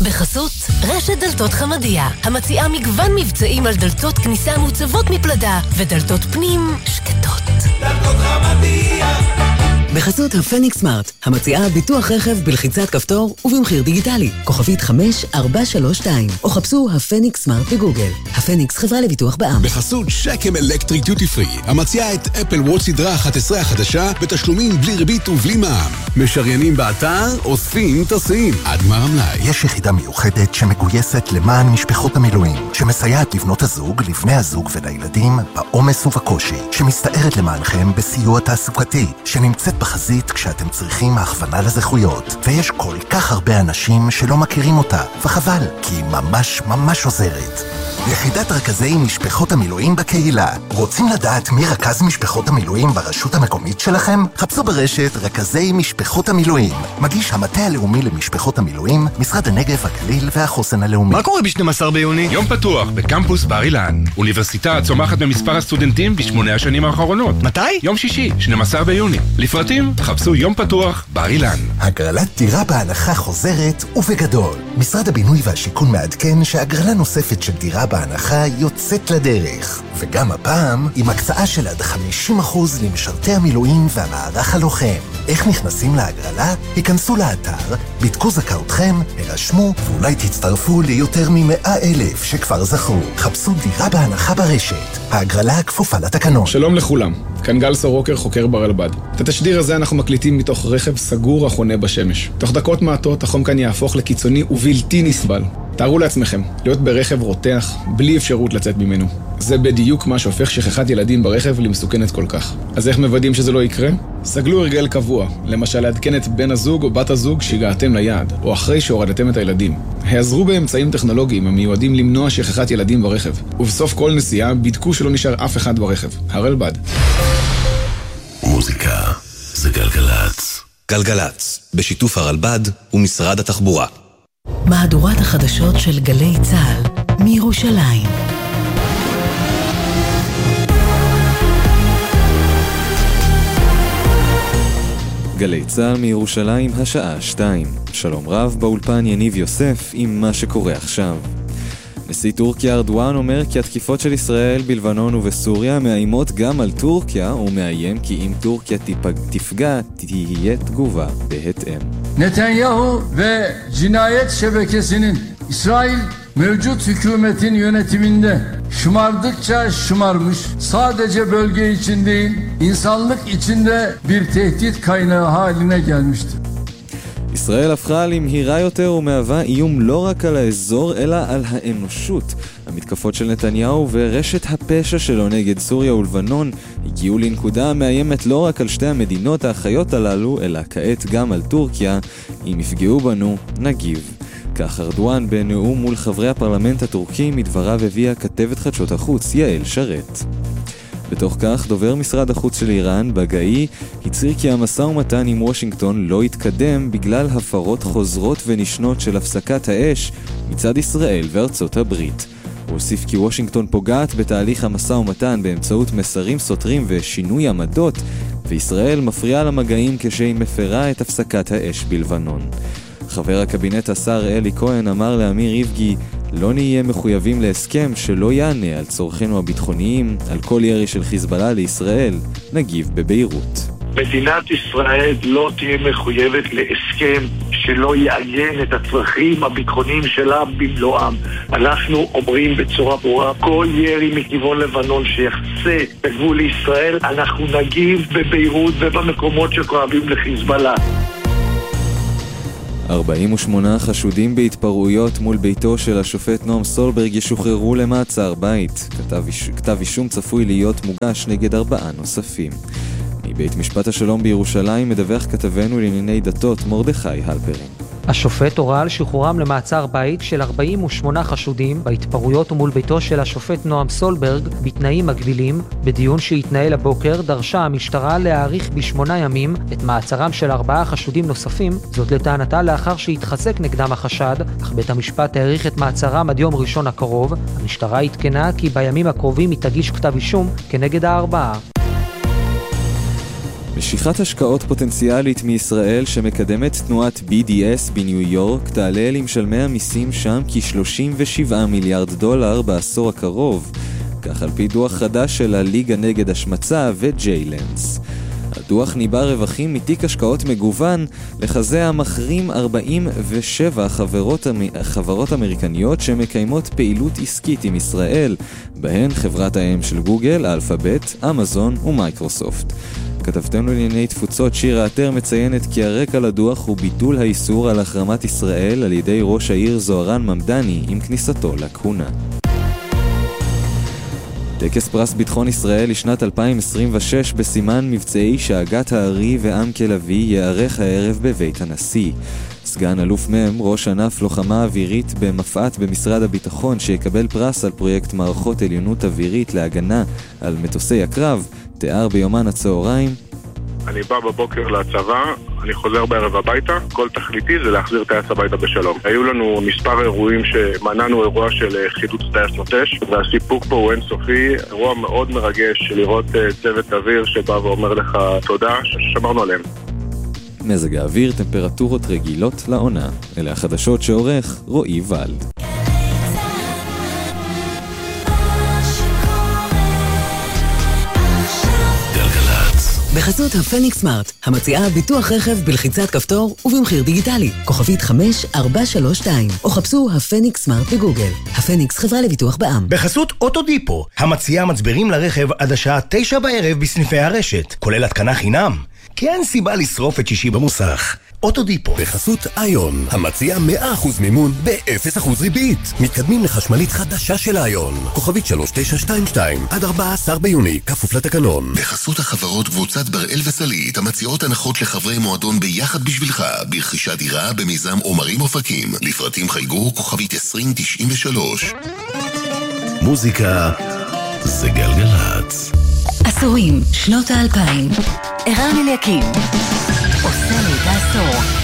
בחסות רשת דלתות חמדיה, המציעה מגוון מבצעים על דלתות כניסה מוצבות מפלדה ודלתות פנים שקטות. דלתות חמדיה. בחסות הפניקס סמארט, המציעה ביטוח רכב בלחיצת כפתור ובמחיר דיגיטלי, כוכבית 5432, או חפשו הפניקס סמארט בגוגל. הפניקס חברה לביטוח בע"מ. בחסות שקם אלקטריק דיוטי פרי, המציעה את אפל וואץ' סדרה 11 החדשה בתשלומים בלי ריבית ובלי מע"מ. משריינים באתר, אוספים, טסים, עד גמר המלאי. יש יחידה מיוחדת שמגויסת למען משפחות המילואים, שמסייעת לבנות הזוג, לבני הזוג ולילדים בעומס ובקושי, שמסתערת למענכם בסיוע תעסוקתי, שנמצאת בחזית כשאתם צריכים הכוונה לזכויות. ויש כל כך הרבה אנשים שלא מכירים אותה, וחבל, כי היא ממש ממש עוזרת. יחידת רכזי משפחות המילואים בקהילה. רוצים לדעת מי רכז משפחות המילואים ברשות המקומית שלכם? חפשו ברשת רכזי משפחות המילואים. מגיש המטה הלאומי למשפחות המילואים, משרד הנגב, הגליל והחוסן הלאומי. מה קורה ב-12 ביוני? יום פתוח בקמפוס בר אילן. אוניברסיטה הצומחת במספר הסטודנטים ב8 השנים האחרונות. מתי? יום שישי, 12 ביוני. לפרטים, חפשו יום פתוח בר אילן. הגרלת דירה בהנחה חוזרת ובגדול. משרד הבינוי והשיכון מעדכן שהגרלה נוספת של דירה בהנחה יוצאת לדרך. וגם הפעם, עם הקצאה של עד 50% למשרתי המילואים והמערך הלוחם. איך נכנסים להגרלה? היכנסו לאתר, בדקו זכאותכם, הרשמו, ואולי תצטרפו ליותר מ100,000 שכבר זכו. חפשו דירה בהנחה ברשת. ההגרלה הכפופה לתקנון. שלום לכולם, כאן גל סורוקר, חוקר ברלב"ד. את התשדיר הזה אנחנו מקליטים מתוך רכב סגור החונה בשמש. תוך דקות מעטות החום כאן יהפוך לקיצוני ובלתי נסבל. תארו לעצמכם, להיות ברכב רותח, בלי אפשרות לצאת ממנו. זה בדיוק מה שהופך שכחת ילדים ברכב למסוכנת כל כך. אז איך מוודאים שזה לא יקרה? סגלו הרגל קבוע, למשל לעדכן את בן הזוג או בת הזוג שהגעתם ליעד, או אחרי שהורדתם את הילדים. העזרו באמצעים טכנולוגיים המיועדים למנוע שכחת ילדים ברכב. ובסוף כל נסיעה, בדקו שלא נשאר אף אחד ברכב. הרלב"ד. מוזיקה זה גלגלץ. גלגלץ, בשיתוף הרלב"ד ומשרד התחבורה. מהדורת החדשות של גלי צה"ל מירושלים. גלי צה"ל מירושלים, השעה 2. שלום רב, באולפן יניב יוסף עם מה שקורה עכשיו. נשיא טורקיה ארדואן אומר כי התקיפות של ישראל בלבנון ובסוריה מאיימות גם על טורקיה, ומאיים כי אם טורקיה תפגע, תהיה תגובה בהתאם. Netanyahu ve cinayet şebekesinin İsrail mevcut hükümetin yönetiminde şımardıkça şımarmış, sadece bölge için değil, insanlık içinde bir tehdit kaynağı haline gelmiştir. ישראל הפכה למהירה יותר ומהווה איום לא רק על האזור אלא על האנושות. המתקפות של נתניהו ורשת הפשע שלו נגד סוריה ולבנון הגיעו לנקודה המאיימת לא רק על שתי המדינות האחיות הללו, אלא כעת גם על טורקיה. אם יפגעו בנו, נגיב. כך ארדואן בנאום מול חברי הפרלמנט הטורקי, מדבריו הביאה כתבת חדשות החוץ יעל שרת. בתוך כך, דובר משרד החוץ של איראן, בגאי, הצהיר כי המשא ומתן עם וושינגטון לא יתקדם בגלל הפרות חוזרות ונשנות של הפסקת האש מצד ישראל וארצות הברית. הוא הוסיף כי וושינגטון פוגעת בתהליך המשא ומתן באמצעות מסרים סותרים ושינוי עמדות, וישראל מפריעה למגעים כשהיא מפרה את הפסקת האש בלבנון. חבר הקבינט השר אלי כהן אמר לאמיר ריבגי, לא נהיה מחויבים להסכם שלא יענה על צורכנו הביטחוניים, על כל ירי של חיזבאללה לישראל, נגיב בביירות. מדינת ישראל לא תהיה מחויבת להסכם שלא יעיין את הצרכים הביטחוניים שלה במלואם. אנחנו אומרים בצורה ברורה, כל ירי מכיוון לבנון שיחצה בגבול לישראל, אנחנו נגיב בביירות ובמקומות שכואבים לחיזבאללה. 48 חשודים בהתפרעויות מול ביתו של השופט נועם סולברג ישוחררו למעצר בית. כתב אישום צפוי להיות מוגש נגד 4 נוספים. מבית משפט השלום בירושלים מדווח כתבנו לענייני דתות מרדכי הלפרין. השופט הורה על שחרורם למעצר בית של 48 חשודים בהתפרעויות ומול ביתו של השופט נועם סולברג בתנאים מגבילים. בדיון שהתנהל הבוקר דרשה המשטרה להאריך ב8 ימים את מעצרם של 4 חשודים נוספים, זאת לטענתה לאחר שהתחזק נגדם החשד, אך בית המשפט האריך את מעצרם עד יום ראשון הקרוב. המשטרה התקנה כי בימים הקרובים היא תגיש כתב אישום כנגד 4. משיכת השקעות פוטנציאלית מישראל שמקדמת תנועת BDS בניו יורק תעלה למשלמי המיסים שם כ$37 מיליארד בעשור הקרוב, כך על פי דוח חדש של הליגה נגד השמצה וג'יילנס. הדוח ניבא רווחים מתיק השקעות מגוון לחזה המחרים 47 חברות אמריקניות שמקיימות פעילות עסקית עם ישראל, בהן חברת האם של גוגל, אלפאבית, אמזון ומייקרוסופט. כתבתנו לענייני תפוצות שירה עטר מציינת כי הרקע לדוח הוא ביטול האיסור על החרמת ישראל על ידי ראש העיר זוהרן ממדני עם כניסתו לכהונה. טקס פרס ביטחון ישראל לשנת 2026 בסימן מבצעי שאגת הארי ועמקל אבי יערך הערב בבית הנשיא. סגן אלוף מם, ראש ענף לוחמה אווירית במפעת במשרד הביטחון שיקבל פרס על פרויקט מערכות עליונות אווירית להגנה על מטוסי הקרב, תיאר ביומן הצהריים: אני בא בבוקר לצבא, אני חוזר בערב הביתה, כל תכליתי זה להחזיר טייס הביתה בשלום. היו לנו מספר אירועים שמנענו אירוע של חידוץ טייס נוטש, והסיפוק פה הוא אינסופי, אירוע מאוד מרגש לראות צוות אוויר שבא ואומר לך תודה ששמרנו עליהם. מזג האוויר, טמפרטורות רגילות לעונה. אלה החדשות שעורך רועי ולד. בחסות הפניקס סמארט, המציעה ביטוח רכב בלחיצת כפתור ובמחיר דיגיטלי. כוכבית 5432, או חפשו הפניקס סמארט בגוגל. הפניקס חברה לביטוח בע"מ. בחסות אוטודיפו, המציעה מצברים לרכב עד השעה 9 בערב בסניפי הרשת, כולל התקנה חינם. כי אין סיבה לשרוף את שישי במוסך. אוטודיפו. בחסות איון, המציעה 100% מימון ב-0% ריבית. מתקדמים לחשמלית חדשה של איון. כוכבית 3922 עד 14 ביוני, כפוף לתקנון. בחסות החברות קבוצת בראל וסלית, המציעות הנחות לחברי מועדון ביחד בשבילך, ברכישת דירה במיזם עומרים אופקים. לפרטים חייגו כוכבית 2093. מוזיקה זה גלגלץ. עשורים, שנות ה-2000. ערן אליקים עושה לי את העשור.